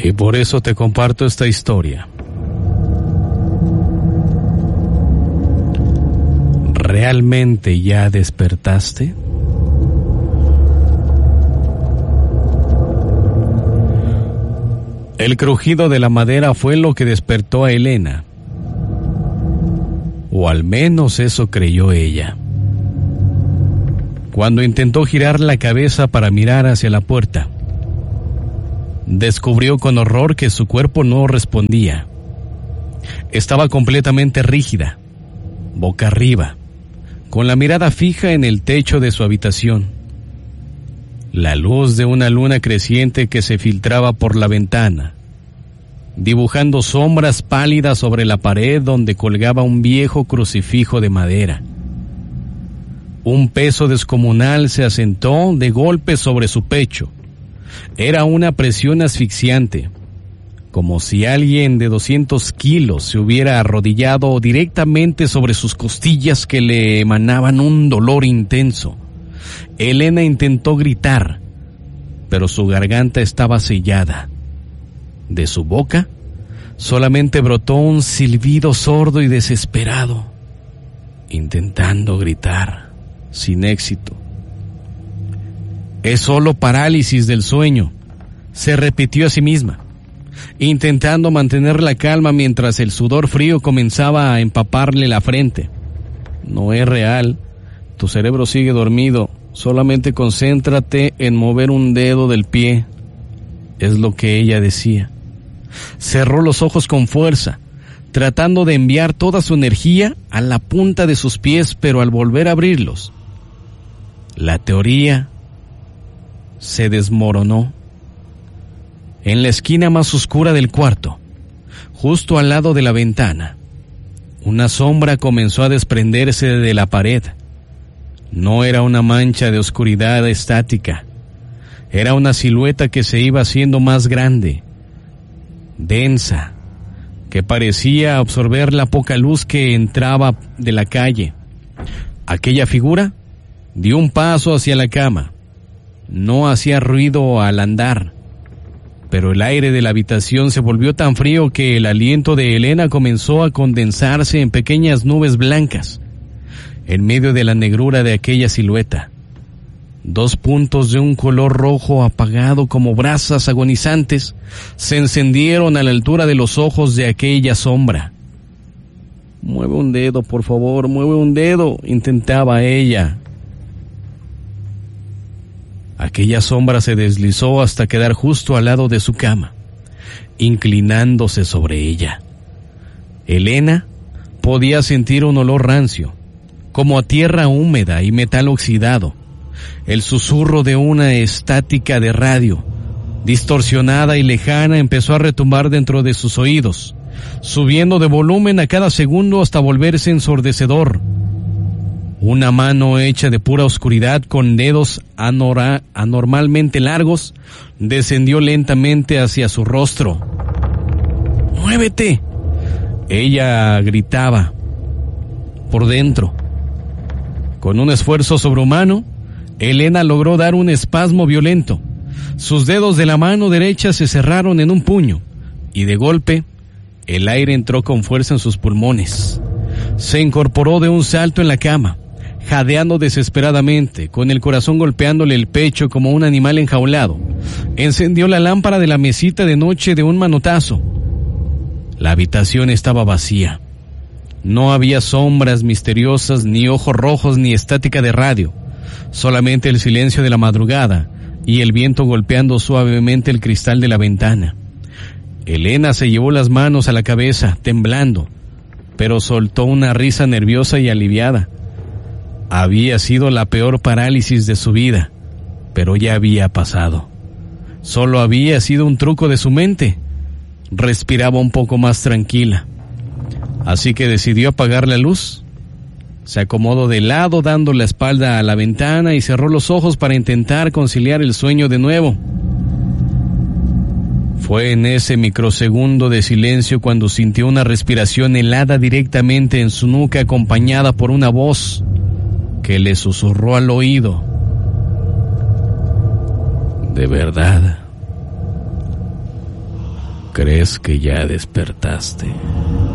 Y por eso te comparto esta historia. ¿Realmente ya despertaste? El crujido de la madera fue lo que despertó a Elena. O al menos eso creyó ella. Cuando intentó girar la cabeza para mirar hacia la puerta, descubrió con horror que su cuerpo no respondía. Estaba completamente rígida, boca arriba, con la mirada fija en el techo de su habitación. La luz de una luna creciente que se filtraba por la ventana, dibujando sombras pálidas sobre la pared donde colgaba un viejo crucifijo de madera. Un peso descomunal se asentó de golpe sobre su pecho. Era una presión asfixiante, como si alguien de 200 kilos se hubiera arrodillado directamente sobre sus costillas que le emanaban un dolor intenso. Elena intentó gritar, pero su garganta estaba sellada. De su boca solamente brotó un silbido sordo y desesperado, intentando gritar, sin éxito. Es solo parálisis del sueño, se repitió a sí misma, intentando mantener la calma mientras el sudor frío comenzaba a empaparle la frente. No es real, tu cerebro sigue dormido, solamente concéntrate en mover un dedo del pie, es lo que ella decía. Cerró los ojos con fuerza, tratando de enviar toda su energía a la punta de sus pies, pero al volver a abrirlos, la teoría se desmoronó. En la esquina más oscura del cuarto, justo al lado de la ventana, una sombra comenzó a desprenderse de la pared. No era una mancha de oscuridad estática, era una silueta que se iba haciendo más grande, densa, que parecía absorber la poca luz que entraba de la calle. Aquella figura dio un paso hacia la cama. No hacía ruido al andar, pero el aire de la habitación se volvió tan frío que el aliento de Elena comenzó a condensarse en pequeñas nubes blancas. En medio de la negrura de aquella silueta, 2 puntos de un color rojo apagado como brasas agonizantes se encendieron a la altura de los ojos de aquella sombra. «Mueve un dedo, por favor, mueve un dedo», intentaba ella. Aquella sombra se deslizó hasta quedar justo al lado de su cama, inclinándose sobre ella. Elena podía sentir un olor rancio, como a tierra húmeda y metal oxidado. El susurro de una estática de radio, distorsionada y lejana, empezó a retumbar dentro de sus oídos, subiendo de volumen a cada segundo hasta volverse ensordecedor. Una mano hecha de pura oscuridad con dedos anormalmente largos descendió lentamente hacia su rostro. «¡Muévete!», ella gritaba por dentro. Con un esfuerzo sobrehumano, Elena logró dar un espasmo violento. Sus dedos de la mano derecha se cerraron en un puño y de golpe el aire entró con fuerza en sus pulmones. Se incorporó de un salto en la cama, jadeando desesperadamente, con el corazón golpeándole el pecho como un animal enjaulado. Encendió la lámpara de la mesita de noche de un manotazo. La habitación estaba vacía. No había sombras misteriosas, ni ojos rojos, ni estática de radio. Solamente el silencio de la madrugada y el viento golpeando suavemente el cristal de la ventana. Elena se llevó las manos a la cabeza, temblando, pero soltó una risa nerviosa y aliviada. Había sido la peor parálisis de su vida, pero ya había pasado. Solo había sido un truco de su mente. Respiraba un poco más tranquila. Así que decidió apagar la luz. Se acomodó de lado dando la espalda a la ventana y cerró los ojos para intentar conciliar el sueño de nuevo. Fue en ese microsegundo de silencio cuando sintió una respiración helada directamente en su nuca, acompañada por una voz que le susurró al oído: «¿De verdad ¿Crees que ya despertaste?